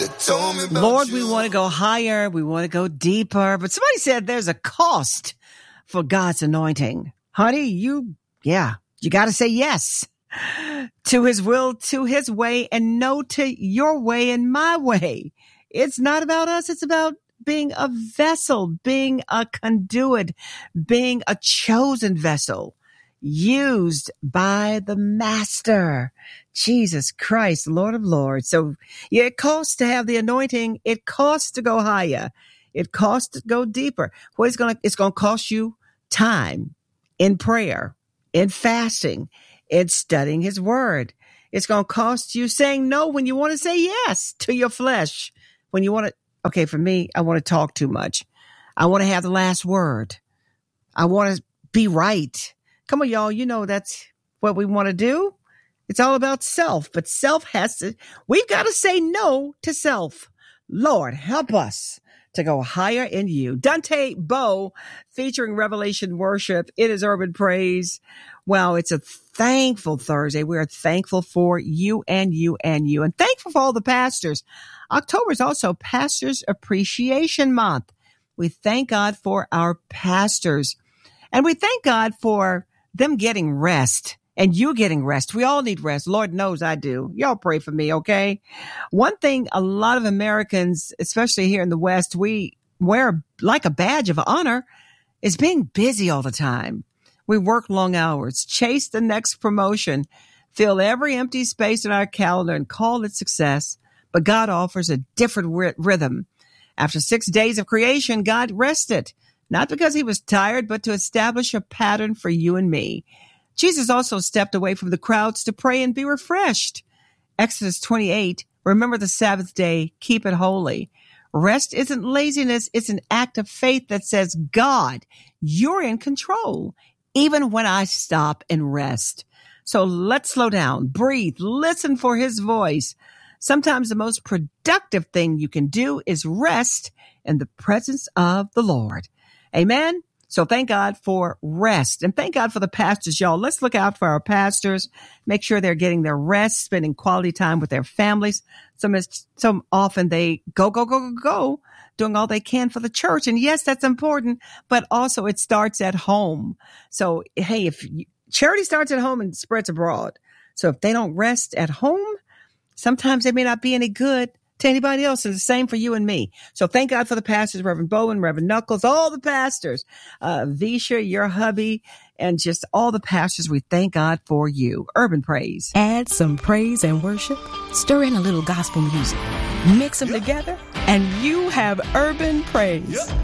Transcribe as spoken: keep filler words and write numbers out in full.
Lord, we want to go higher. We want to go deeper. But somebody said there's a cost for God's anointing. Honey, you, yeah, you got to say yes to his will, to his way, and no to your way and my way. It's not about us. It's about being a vessel, being a conduit, being a chosen vessel used by the Master, Jesus Christ, Lord of Lords. So yeah, it costs to have the anointing. It costs to go higher. It costs to go deeper. What it's going to, it's going to cost you time in prayer, in fasting, in studying his word. It's going to cost you saying no when you want to say yes to your flesh. When you want to, okay, for me, I want to talk too much. I want to have the last word. I want to be right. Come on, y'all. You know that's what we want to do. It's all about self, but self has to, we've got to say no to self. Lord, help us to go higher in you. Dante Bowe featuring Revelation Worship. It is Urban Praise. Wow, it's a thankful Thursday. We're thankful for you and you and you, and thankful for all the pastors. October is also Pastors Appreciation Month. We thank God for our pastors, and we thank God for them getting rest. And you getting rest. We all need rest. Lord knows I do. Y'all pray for me, okay? One thing a lot of Americans, especially here in the West, we wear like a badge of honor is being busy all the time. We work long hours, chase the next promotion, fill every empty space in our calendar and call it success. But God offers a different rhythm. After six days of creation, God rested, not because he was tired, but to establish a pattern for you and me. Jesus also stepped away from the crowds to pray and be refreshed. Exodus twenty-eight, remember the Sabbath day, keep it holy. Rest isn't laziness. It's an act of faith that says, God, you're in control, even when I stop and rest. So let's slow down, breathe, listen for his voice. Sometimes the most productive thing you can do is rest in the presence of the Lord. Amen. So thank God for rest, and thank God for the pastors, y'all. Let's look out for our pastors. Make sure they're getting their rest, spending quality time with their families. So, so often they go, go, go, go, go, doing all they can for the church. And yes, that's important, but also it starts at home. So, hey, if you, charity starts at home and spreads abroad. So if they don't rest at home, sometimes they may not be any good to anybody else. And the same for you and me. So thank God for the pastors, Reverend Bowen, Reverend Knuckles, all the pastors, uh, Visha, your hubby, and just all the pastors. We thank God for you. Urban Praise. Add some praise and worship. Stir in a little gospel music. Mix them yep. together, and you have Urban Praise. Yep.